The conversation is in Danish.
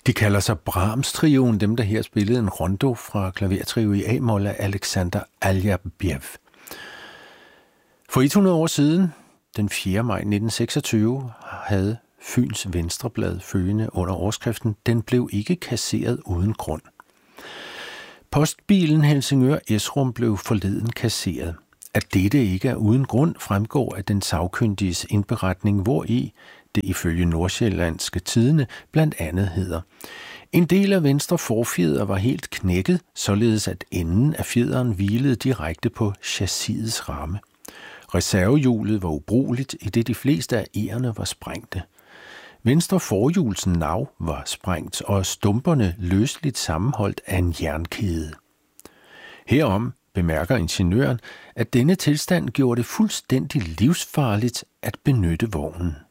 De kalder sig Brahms-trioen, dem der her spillede en rondo fra klavertrio i A-mol af Alexander Aljabjev. For 100 år siden, den 4. maj 1926, havde Fyns Venstreblad følgende under overskriften: "Den blev ikke kasseret uden grund." Postbilen Helsingør Esrum blev forleden kasseret. At dette ikke er uden grund, fremgår af den sagkyndiges indberetning, hvori det ifølge Nordsjællandske Tidende blandt andet hedder: "En del af venstre forfjeder var helt knækket, således at enden af fjederen hvilede direkte på chassisets ramme. Reservehjulet var ubrugeligt, idet de fleste af egerne var sprængte. Venstre forhjuls nav var sprængt, og stumperne løsligt sammenholdt af en jernkæde. Herom bemærker ingeniøren, at denne tilstand gjorde det fuldstændig livsfarligt at benytte vognen."